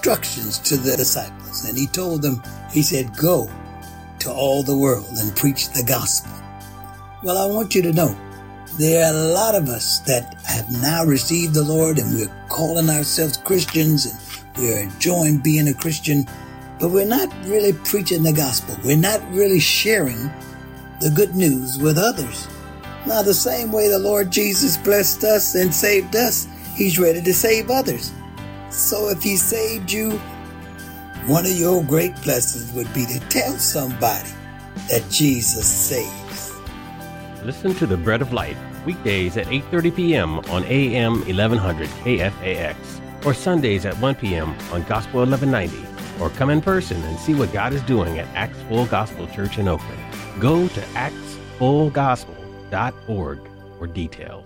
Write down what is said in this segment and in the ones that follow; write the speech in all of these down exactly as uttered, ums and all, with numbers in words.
instructions to the disciples. And he told them, he said, go to all the world and preach the gospel. Well, I want you to know, there are a lot of us that have now received the Lord, and we're calling ourselves Christians, and we're enjoying being a Christian, but we're not really preaching the gospel. We're not really sharing the good news with others. Now, the same way the Lord Jesus blessed us and saved us, he's ready to save others. So if he saved you, one of your great blessings would be to tell somebody that Jesus saves. Listen to The Bread of Life weekdays at eight thirty p.m. on A M eleven hundred K F A X, or Sundays at one p.m. on Gospel eleven ninety, or come in person and see what God is doing at Acts Full Gospel Church in Oakland. Go to acts full gospel dot org for details.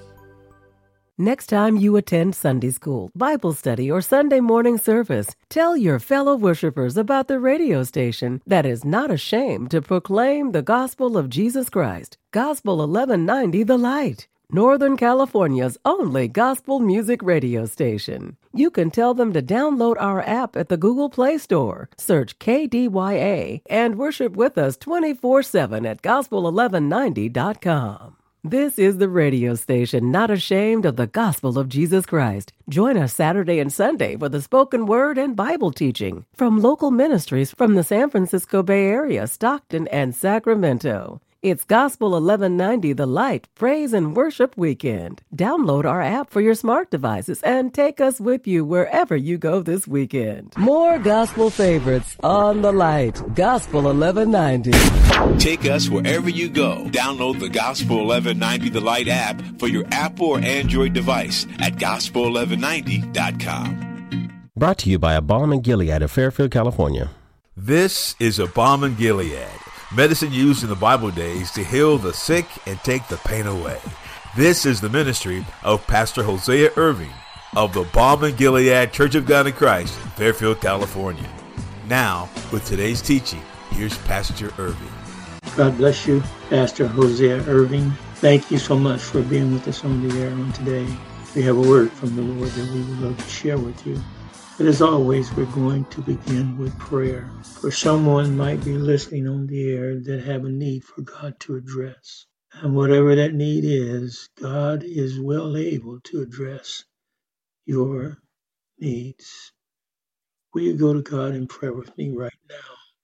Next time you attend Sunday school, Bible study, or Sunday morning service, tell your fellow worshipers about the radio station that is not ashamed to proclaim the gospel of Jesus Christ. Gospel eleven ninety The Light, Northern California's only gospel music radio station. You can tell them to download our app at the Google Play Store, search K D Y A, and worship with us twenty-four seven at gospel eleven ninety dot com. This is the radio station not ashamed of the gospel of Jesus Christ. Join us Saturday and Sunday for the spoken word and Bible teaching from local ministries from the San Francisco Bay Area, Stockton, and Sacramento. It's Gospel eleven ninety The Light Praise and Worship Weekend. Download our app for your smart devices and take us with you wherever you go this weekend. More gospel favorites on The Light. Gospel eleven ninety. Take us wherever you go. Download the Gospel eleven ninety The Light app for your Apple or Android device at gospel eleven ninety dot com. Brought to you by A Balm in Gilead of Fairfield, California. This is A Balm in Gilead, medicine used in the Bible days to heal the sick and take the pain away. This is the ministry of Pastor Hosea Irving of the Balm in Gilead Church of God in Christ in Fairfield, California. Now, with today's teaching, here's Pastor Irving. God bless you, Pastor Hosea Irving. Thank you so much for being with us on the air on today. We have a word from the Lord that we would love to share with you. But as always, we're going to begin with prayer. For someone might be listening on the air that have a need for God to address. And whatever that need is, God is well able to address your needs. Will you go to God in prayer with me right now?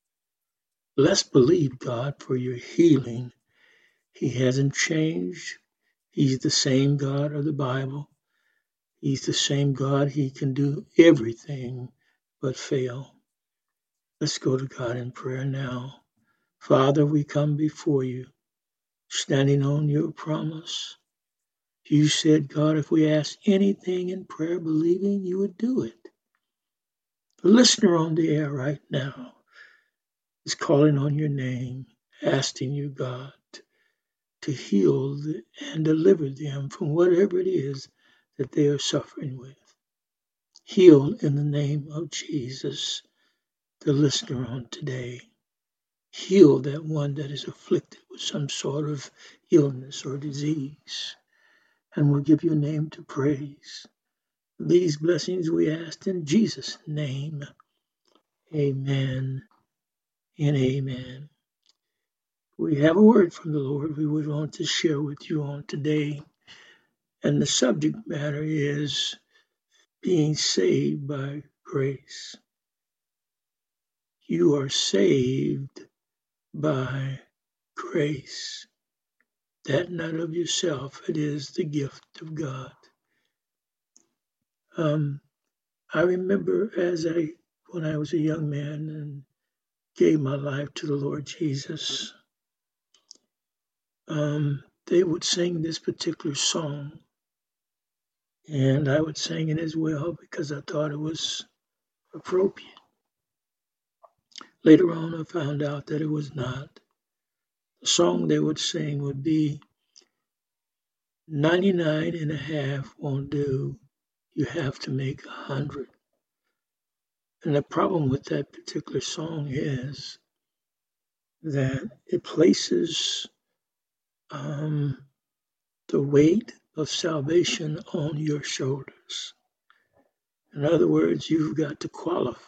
Let's believe God for your healing. He hasn't changed. He's the same God of the Bible. He's the same God. He can do everything but fail. Let's go to God in prayer now. Father, we come before you, standing on your promise. You said, God, if we ask anything in prayer, believing, you would do it. The listener on the air right now is calling on your name, asking you, God, to heal and deliver them from whatever it is that they are suffering with. Heal in the name of Jesus, the listener on today. Heal that one that is afflicted with some sort of illness or disease. And we'll give your name to praise. These blessings we ask in Jesus' name. Amen and amen. We have a word from the Lord we would want to share with you on today. And the subject matter is being saved by grace. You are saved by grace. That not of yourself, it is the gift of God. Um, I remember as I, when I was a young man and gave my life to the Lord Jesus, um, they would sing this particular song. And I would sing it as well because I thought it was appropriate. Later on, I found out that it was not. The song they would sing would be, ninety-nine and a half won't do. You have to make a hundred. And the problem with that particular song is that it places um, the weight of salvation on your shoulders. In other words, you've got to qualify